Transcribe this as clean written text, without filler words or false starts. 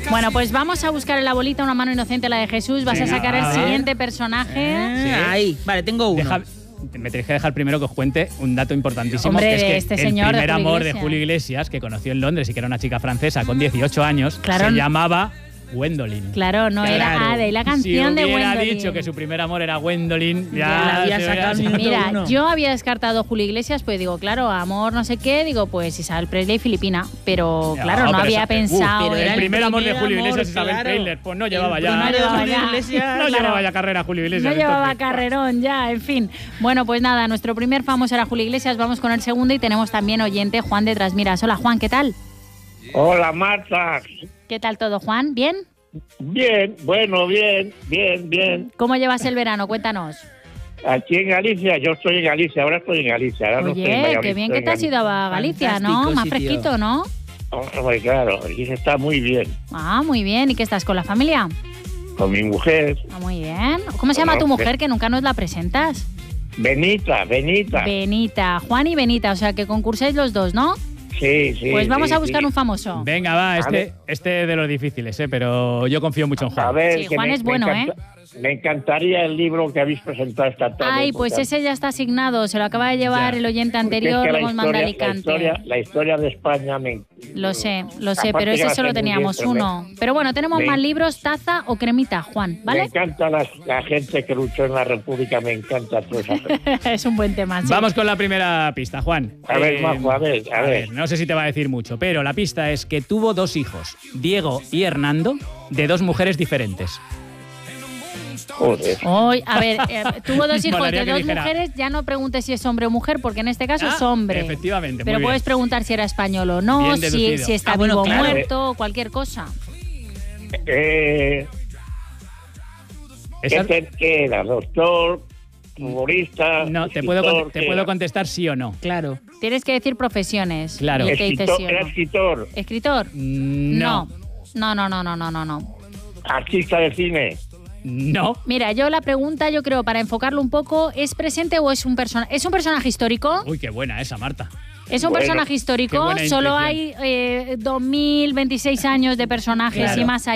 Bueno, pues vamos a buscar en la bolita Una mano inocente, la de Jesús. Vas a sacar el siguiente personaje. Sí. Ahí, vale, tengo uno. Me tenéis que dejar primero que os cuente un dato importantísimo. Hombre, que es que este el señor primer de Julio amor de Iglesias. Julio Iglesias, que conoció en Londres y que era una chica francesa con 18 años, Claro. se llamaba Gwendolyn. Claro, no era de la canción si de hubiera Gwendolyn. dicho que su primer amor era Gwendolyn, Ya la había sacado el minuto Mira, uno. yo había descartado Julio Iglesias, pues digo, claro, amor no sé qué, digo, pues Isabel Presley filipina, pero claro, no pero había esa- pensado pero en... era el primer amor de primer Julio amor, Iglesias, Isabel claro. Presley, pues no llevaba El ya. primero de llevaba Julio ya. Iglesias, No claro. llevaba ya carrera Julio Iglesias. No llevaba entonces. carrerón ya, en fin. Bueno, pues nada, nuestro primer famoso era Julio Iglesias, vamos con el segundo y tenemos también oyente Juan de Trasmiras. Hola Juan, ¿qué tal? Hola, Marta. ¿Qué tal todo, Juan? ¿Bien? Bien, bueno, bien. ¿Cómo llevas el verano? Cuéntanos. Aquí en Galicia, yo estoy en Galicia, ahora estoy en Galicia. Ahora no estoy en Oye, Valladolid, qué bien estoy que en te has ido a Galicia, ¿no? Fantástico Más sitio. fresquito, ¿no? Hombre, claro, aquí se está muy bien. Ah, muy bien. ¿Y qué estás con la familia? Con mi mujer, Ah, muy bien. ¿Cómo se llama tu mujer que nunca nos la presentas? Benita. Benita, Juan y Benita, o sea que concursáis los dos, ¿no? Sí. Pues vamos sí, a buscar sí. un famoso. Venga, va, ver. este de los difíciles, pero yo confío mucho en Juan. A ver, Sí, que Juan es bueno, me encantaría el libro que habéis presentado esta tarde. Ay, pues porque ese ya está asignado, se lo acaba de llevar Ya. el oyente es anterior, que lo hemos mandado a Alicante. la historia de España Lo sé, Aparte pero que ese la solo sé muy teníamos bien, pero uno. Pero bueno, tenemos me- más libros, taza o cremita, Juan, Me ¿vale? encanta la gente que luchó en la República, me encanta toda esa gente. Es un buen tema, sí. Vamos con la primera pista, Juan. A ver, Majo, a ver. No sé si te va a decir mucho, pero la pista es que tuvo dos hijos, Diego y Hernando, de dos mujeres diferentes. Joder. Hoy, a ver, tuvo dos hijos Molaría de que dos dijera- mujeres, ya no preguntes si es hombre o mujer, porque en este caso es Ah, hombre. efectivamente, Pero muy puedes bien. preguntar si era español o no, Bien si deducido. está bueno, vivo o claro. muerto, cualquier cosa. ¿Qué Esa- qué era? ¿Doctor? ¿Futbolista? No, te escritor, te ¿qué puedo era? contestar sí o no. Claro. Tienes que decir profesiones. Claro. Y él te dice sí o ¿Era no. escritor? ¿Escritor? No. No. ¿Artista de cine? No. Mira, yo la pregunta, yo creo, para enfocarlo un poco, ¿es presente o es un personaje? ¿Es un personaje histórico? Uy, qué buena esa, Marta. ¿Es un Bueno, personaje qué histórico? buena Solo intuición. hay 2026 años de personajes Claro. y más allá.